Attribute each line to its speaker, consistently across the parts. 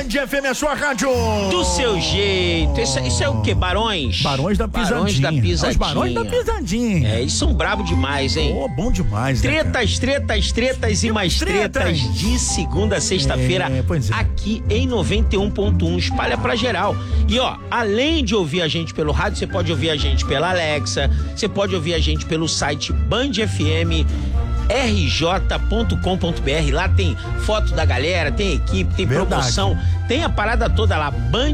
Speaker 1: FM, a sua rádio.
Speaker 2: Do seu jeito. Isso é o quê? Barões?
Speaker 1: Barões da Pisadinha.
Speaker 2: Barões da Pisadinha.
Speaker 1: Os Barões da Pisadinha.
Speaker 2: É, eles são bravos demais, hein?
Speaker 1: Bom demais, né,
Speaker 2: Tretas e mais tretas de segunda a sexta-feira, aqui em 91.1. Espalha pra geral. E ó, além de ouvir a gente pelo rádio, você pode ouvir a gente pela Alexa, você pode ouvir a gente pelo site Band FM rj.com.br. Lá tem foto da galera, tem equipe, tem promoção, tem a parada toda lá,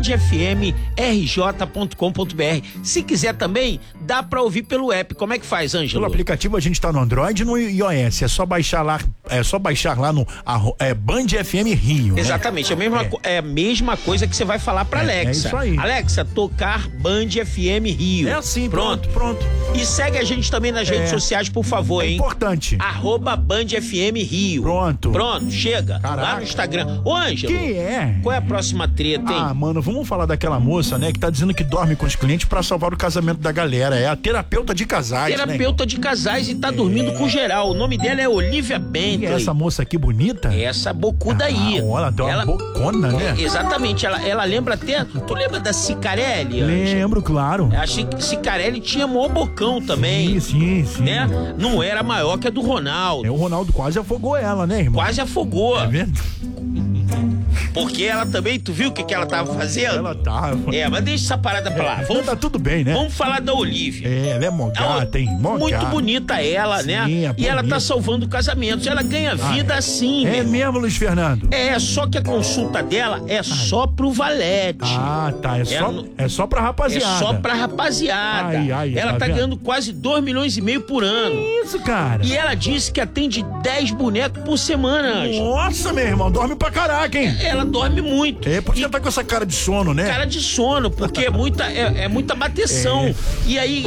Speaker 2: bandfmrj.com.br. Se quiser também, dá pra ouvir pelo app. Como é que faz, Ângelo?
Speaker 1: Pelo aplicativo a gente tá no Android e no iOS. É só baixar lá no Band FM Rio.
Speaker 2: Exatamente, né? É a mesma coisa que você vai falar pra Alexa.
Speaker 1: É isso aí.
Speaker 2: Alexa, tocar Band FM Rio.
Speaker 1: É assim, pronto.
Speaker 2: E segue a gente também nas redes sociais, por favor, hein?
Speaker 1: Importante.
Speaker 2: @Band FM Rio.
Speaker 1: Pronto,
Speaker 2: chega.
Speaker 1: Caraca.
Speaker 2: Lá no Instagram. Ô, Ângelo.
Speaker 1: Quem é?
Speaker 2: Qual é a próxima treta, hein?
Speaker 1: Mano, vamos falar daquela moça, né, que tá dizendo que dorme com os clientes pra salvar o casamento da galera. É a terapeuta de casais,
Speaker 2: Terapeuta de casais e tá dormindo com geral. O nome dela é Olivia Bentley.
Speaker 1: E essa moça aqui bonita?
Speaker 2: Essa bocuda aí.
Speaker 1: Ela deu uma bocona, né?
Speaker 2: Exatamente. Ela lembra até... Tu lembra da Cicarelli, Ângelo?
Speaker 1: Lembro, claro.
Speaker 2: Achei que Cicarelli tinha mó bocão também.
Speaker 1: Sim.
Speaker 2: Né? Não era maior que a do Ronaldo.
Speaker 1: O Ronaldo quase afogou ela, né, irmão?
Speaker 2: Quase afogou.
Speaker 1: É vendo?
Speaker 2: Porque ela também, tu viu o que ela tava fazendo?
Speaker 1: Ela tava.
Speaker 2: Mas deixa essa parada pra lá.
Speaker 1: Tá tudo bem, né?
Speaker 2: Vamos falar da Olivia.
Speaker 1: Ela é mó gata, hein?
Speaker 2: Muito bonita ela, né? E ela tá salvando casamentos. Ela ganha vida assim,
Speaker 1: É mesmo, Luiz Fernando?
Speaker 2: Só que a consulta dela é só pro valete.
Speaker 1: Tá. É só pra rapaziada.
Speaker 2: É só pra rapaziada. Ela tá ganhando quase 2,5 milhões por ano.
Speaker 1: Que isso, cara?
Speaker 2: E ela disse que atende 10 bonecos por semana, Ângelo.
Speaker 1: Nossa, meu irmão, dorme pra caraca, hein?
Speaker 2: Ela dorme muito.
Speaker 1: Porque ela tá com essa cara de sono, né?
Speaker 2: Cara de sono, porque é muita bateção. E aí...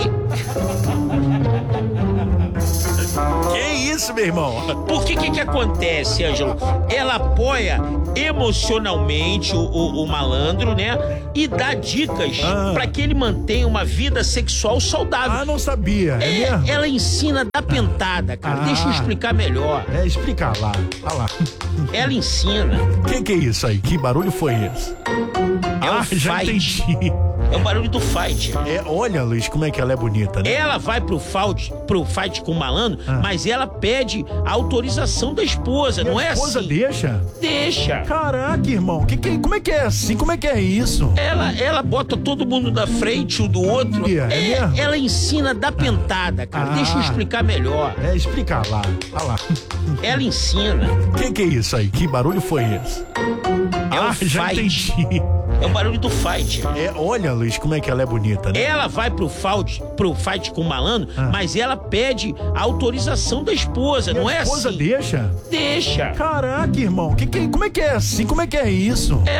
Speaker 1: Que isso, meu irmão?
Speaker 2: Por que acontece, Ângelo? Ela apoia emocionalmente o malandro, né? E dá dicas pra que ele mantenha uma vida sexual saudável.
Speaker 1: Não sabia. É mesmo?
Speaker 2: Ela ensina da pentada, cara. Deixa eu explicar melhor.
Speaker 1: Explica lá. Olha lá.
Speaker 2: Ela ensina.
Speaker 1: Que é isso aí? Que barulho foi esse? Já entendi.
Speaker 2: É o barulho do fight.
Speaker 1: Olha, Luiz, como é que ela é bonita, né?
Speaker 2: Ela vai pro fight com o malandro, mas ela pede a autorização da esposa, não é assim? A esposa
Speaker 1: deixa?
Speaker 2: Deixa.
Speaker 1: Caraca, irmão, como é que é assim? Como é que é isso?
Speaker 2: Ela bota todo mundo na frente, um do outro.
Speaker 1: Mesmo?
Speaker 2: Ela ensina da pentada, cara. Deixa eu explicar melhor.
Speaker 1: Explica lá. Olha lá.
Speaker 2: Ela ensina.
Speaker 1: Que é isso aí? Que barulho foi esse? Já entendi.
Speaker 2: É o barulho do fight.
Speaker 1: Olha, Luiz, como é que ela é bonita, né?
Speaker 2: Ela vai pro fight com o malandro, mas ela pede a autorização da esposa, não é assim?
Speaker 1: A esposa deixa?
Speaker 2: Deixa.
Speaker 1: Caraca, irmão, como é que é assim? Como é que é isso?